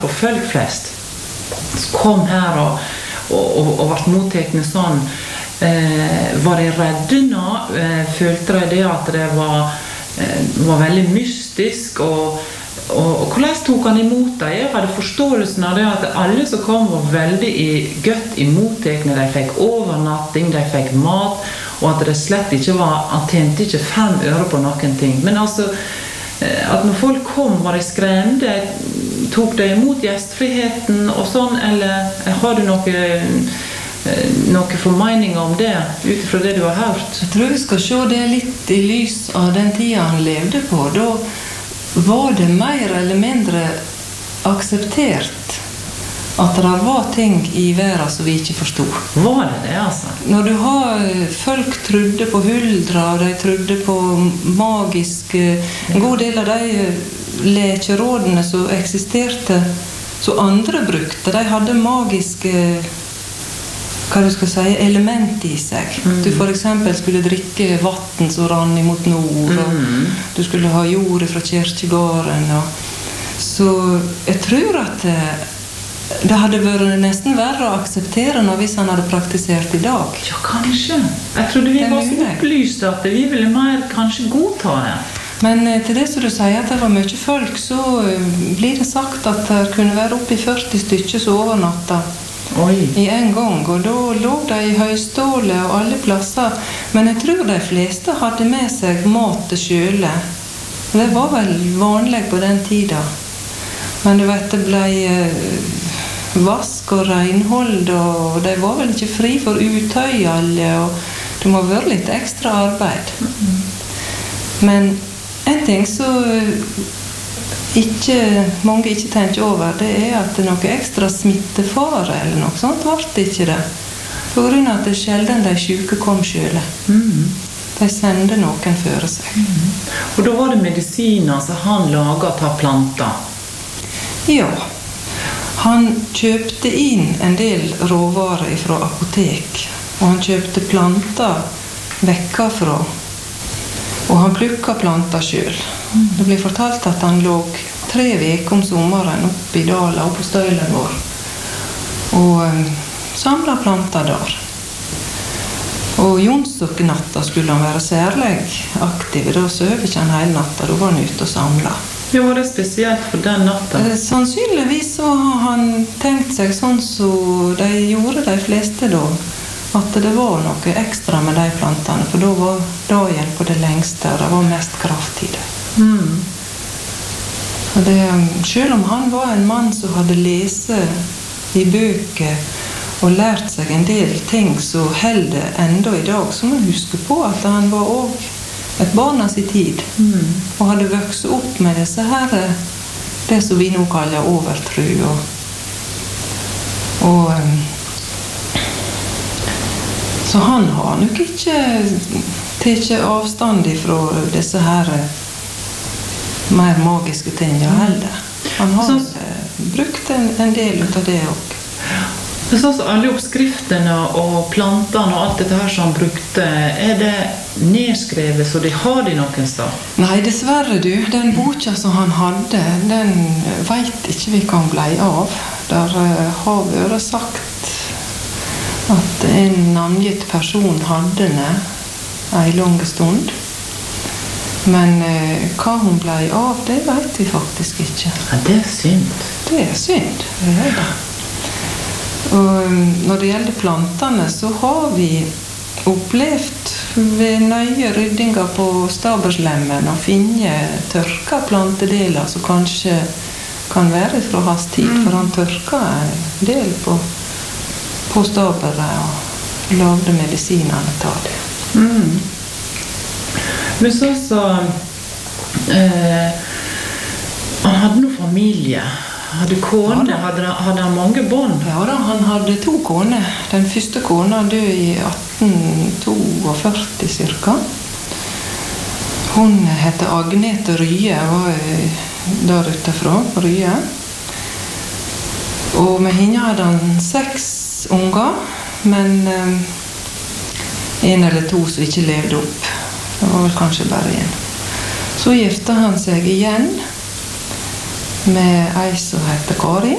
Og folk flest kom her og ble mottekne sånn. Var de redde nå? Følte de det at det var veldig mystisk? Og hvordan tok han imot det? Jeg hadde forståelsen av det at alle som kom var veldig godt imottekne. De fikk overnatting, de fikk mat, og at det slett ikke var, han tjente ikke 5 øre på noen ting. Men altså, at når folk kom, var de skremte, tok de imot gjestfriheten og sånn, eller har du noe formening om det, utifra det du har hørt? Jeg tror vi skal se det litt i lys av den tiden han levde på. Da var det mer eller mindre akseptert at det var ting i verden som vi ikke forstod. Var det, altså? Når du har folk trodde på huldra, og de trodde på magiske, en god del av de lekerådene som eksisterte, som andre brukte, de hadde magiske, hva du skal si, element i seg. Du for eksempel skulle drikke vatten som rann imot nord, og du skulle ha jord fra kirkegården. Så jeg tror at det hadde vært nesten verre å akseptere noe hvis han hadde praktisert i dag. Ja, kanskje. Jeg trodde vi var så opplyst at vi ville mer kanskje godta det. Men til det som du sier at det var mye folk, så blir det sagt at det kunne være opp i 40 stykker som overnatta i en gang, og da lå de i høyståle og alle plasser. Men jeg tror de fleste hadde med seg mat til kjøle. Det var vel vanlig på den tiden. Men du vet, det ble vask og renhold, og de var vel ikke fri for utøy alle, og det må være litt ekstra arbeid. Men en ting som mange ikke tenker over, det at det noe ekstra smittefare eller noe sånt var det ikke det. På grunn av at det sjelden de syke kom selv. De sendte noen føre seg. Og da var det medisiner som han laget av planter? Ja. Han kjøpte inn en del råvarer fra apotek, og han kjøpte planter vekka fra, og han plukket planter selv. Det ble fortalt at han lå 3 veker om sommeren oppe i Dala, oppe på støylen vår, og samlet planter der. Og jonsoknatta skulle han være særlig aktiv, da søv ikke han hele natta, da var han ute og samlet. Ja, var det spesielt for den natta? Sannsynligvis så har han tenkt seg sånn som de gjorde de fleste da, at det var noe ekstra med de plantene, for da var dagen på det lengste, og det var mest kraft i det. Selv om han var en mann som hadde lest i bøker og lært seg en del ting som holder enda i dag, så må man huske på at han var også et barn av sin tid, og hadde vokst opp med disse her, det som vi nå kaller overtro. Så han har nok ikke tatt avstand fra disse her mer magiske tingene heller. Han har brukt en del av det også. Så alle oppskriftene og plantene og alt dette her som han brukte, det nedskrevet så de har det noen sted? Nei, dessverre du. Den boka som han hadde, den vet ikke vi kan ble av. Der har vært sagt at en navngitt person hadde den en lang stund. Men hva hun ble av, det vet vi faktisk ikke. Ja, det synd. Det synd, det det. Og når det gjelder plantene, så har vi opplevd ved nøye ryddinger på stabelslemmen å finne tørka plantedeler som kanskje kan være fra hans tid, for han tørka en del på stabelen og lagde medisinene til det. Men så han hadde noen familie. Hadde kone? Hadde han mange barn? Ja da, han hadde 2 koner. Den første kona døde i 1842 cirka. Hun hette Agnete Rye, var der utenfra, Rye. Og med henne hadde han 6 unger, men 1 eller 2 som ikke levde opp. Det var vel kanskje bare 1. Så gifte han seg igjen. med ei som heter Kari.